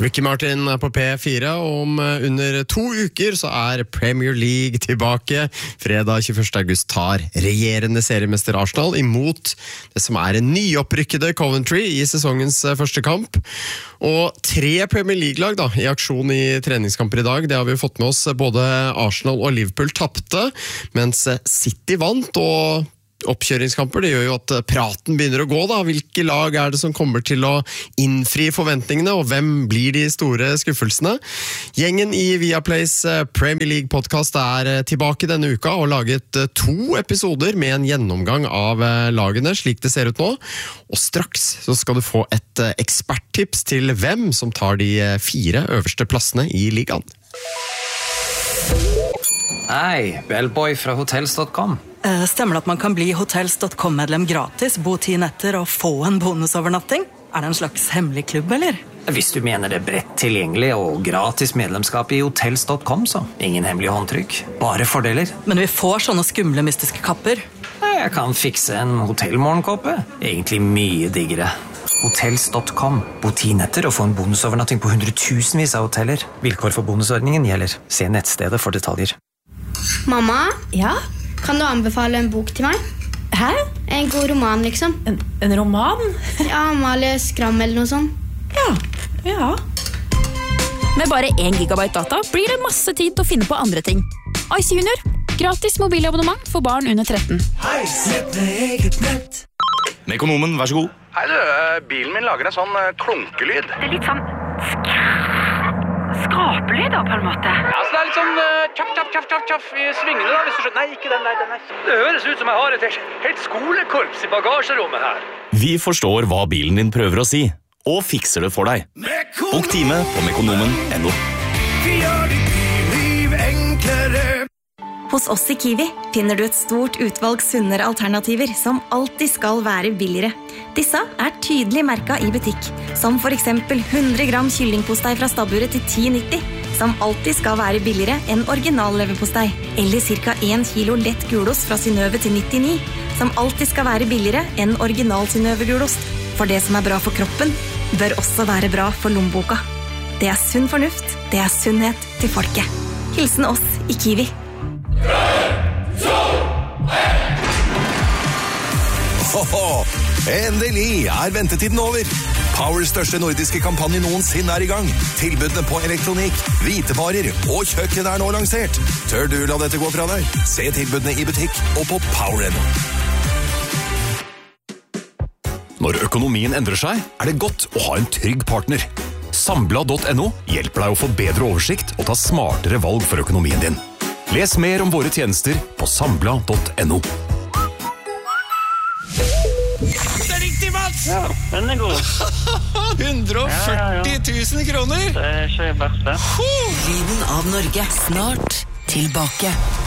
Ricky Martin på P4, og om under 2 uker så Premier League tilbake. Fredag 21. august tar regjerende seriemester Arsenal imot det som en nyopprykkede Coventry i sesongens første kamp. Og 3 Premier League-lag da, i aksjon i treningskamper i dag, det har vi fått med oss. Både Arsenal og Liverpool tappte, mens City vant, og oppkjøringskamper, det gjør jo at praten begynner å gå da. Hvilke lag det som kommer til å innfri forventningene, og hvem blir de store skuffelsene? Gjengen i Viaplays Premier League-podcast tilbake denne uka og laget 2 episoder med en gjennomgang av lagene, slik det ser ut nå. Og straks så skal du få et eksperttips til hvem som tar de 4 øverste plassene i ligaen. Hei, Bellboy fra Hotels.com. Stemmer det at man kan bli Hotels.com-medlem gratis, bo 10 netter og få en bonusovernatting? Det en slags hemmelig klubb, eller? Hvis du mener det bredt tilgjengelig og gratis medlemskap i Hotels.com, så ingen hemmelig håndtrykk, bare fordeler. Men vi får sånne skumle mystiske kapper. Jeg kan fikse en hotellmorgenkåpe. Egentlig mye diggere. Hotels.com. Bo 10 netter og få en bonusovernatting på 100,000 av hoteller. Vilkår for bonusordningen gjelder. Se nettstedet for detaljer. Mamma? Ja? Kan du anbefale en bok til meg? Hæ? En god roman, liksom. En roman? Ja, Amalie Skram eller noe sånt. Ja. Med bare 1 gigabyte data blir det masse tid til å finne på andre ting. Ice Junior. Gratis mobilabonnement for barn under 13. Hei, sett med eget nett. Mekonomen, vær så god. Hei du, bilen min lager en sånn klonkelyd. Det litt sånn skrapelyd da, på en måte. Altså, det litt sånn tjaff i svingene da, hvis du skjønner. Nei, ikke den der. Det høres ut som jeg har et helt skolekorps i bagasjerommet her. Vi forstår hva bilen din prøver å si, og fikser det for deg. Bok time på mekonomen.no. Vi gjør ditt liv enklere. Hos oss i Kiwi finner du et stort utvalg sunnere alternativer som alltid skal være billigere. Disse tydelig merket i butikk, som for eksempel 100 gram kyllingpostei fra stabburet til 10,90, som alltid skal være billigere enn original leverpostei, eller ca. 1 kilo lett gulost fra Synnøve til 99, som alltid skal være billigere enn original Synnøve gulost. For det som bra for kroppen, bør også være bra for lommeboka. Det sunn fornuft, det sunnhet til folket. Hilsen oss i Kiwi. Endelig ventetiden over. Powers største nordiske kampanje noensinne i gang. Tilbudene på elektronikk, hvitevarer og kjøkken nå lansert. Tør du la dette gå fra deg? Se tilbudene i butikk og på Power.no. Når økonomien endrer seg, det godt å ha en trygg partner. Sambla.no hjelper deg å få bedre oversikt og ta smartere valg for økonomien din. Les mer om våre tjenester på sambla.no. Det riktig, Mats! Ja, den god. 140 000 kroner! Det ikke verst det. Lyden av Norge, snart tilbake.